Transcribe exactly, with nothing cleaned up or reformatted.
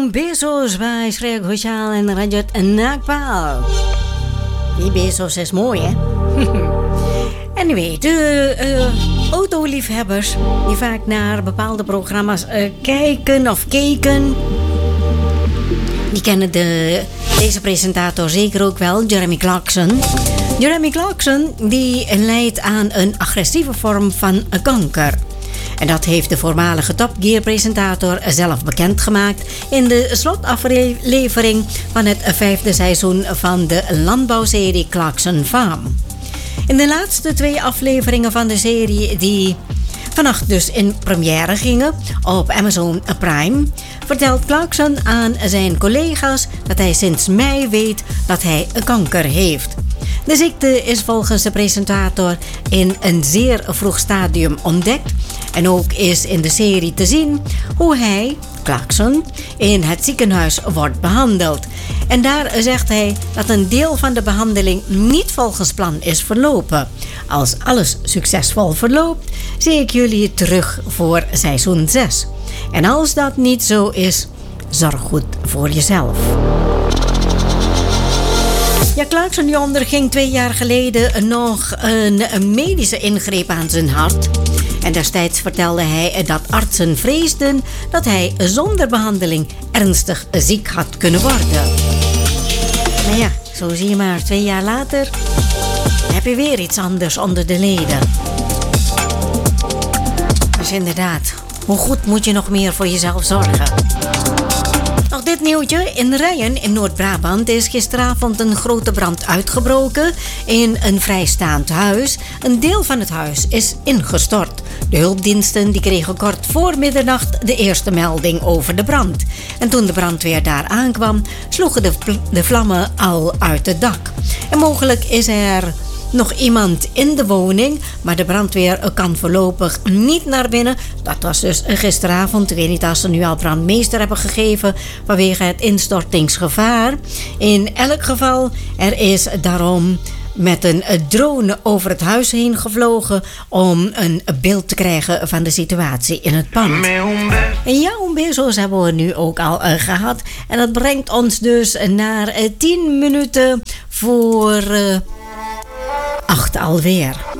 Un besos bij Schreeuw Hochaal en Rajat Nakpaal. Die besos is mooi, hè? Anyway, de uh, autoliefhebbers die vaak naar bepaalde programma's uh, kijken of keken, die kennen de, deze presentator zeker ook wel, Jeremy Clarkson. Jeremy Clarkson die lijdt aan een agressieve vorm van kanker. En dat heeft de voormalige Top Gear presentator zelf bekendgemaakt in de slotaflevering van het vijfde seizoen van de landbouwserie Clarkson Farm. In de laatste twee afleveringen van de serie die vannacht dus in première gingen op Amazon Prime, vertelt Clarkson aan zijn collega's dat hij sinds mei weet dat hij kanker heeft. De ziekte is volgens de presentator in een zeer vroeg stadium ontdekt. En ook is in de serie te zien hoe hij, Clarkson, in het ziekenhuis wordt behandeld. En daar zegt hij dat een deel van de behandeling niet volgens plan is verlopen. Als alles succesvol verloopt, zie ik jullie terug voor seizoen zes. En als dat niet zo is, zorg goed voor jezelf. Ja, Clarkson die onderging twee jaar geleden nog een medische ingreep aan zijn hart. En destijds vertelde hij dat artsen vreesden dat hij zonder behandeling ernstig ziek had kunnen worden. Maar ja, zo zie je maar, twee jaar later heb je weer iets anders onder de leden. Dus inderdaad, hoe goed moet je nog meer voor jezelf zorgen? Nog dit nieuwtje. In Rijen in Noord-Brabant is gisteravond een grote brand uitgebroken in een vrijstaand huis. Een deel van het huis is ingestort. De hulpdiensten die kregen kort voor middernacht de eerste melding over de brand. En toen de brandweer daar aankwam, sloegen de, de vlammen al uit het dak. En mogelijk is er nog iemand in de woning, maar de brandweer kan voorlopig niet naar binnen. Dat was dus gisteravond. Ik weet niet of ze nu al brandmeester hebben gegeven vanwege het instortingsgevaar. In elk geval, er is daarom met een drone over het huis heen gevlogen om een beeld te krijgen van de situatie in het pand. En ja, een bezo's hebben we nu ook al uh, gehad. En dat brengt ons dus naar uh, tien minuten voor Uh, acht alweer.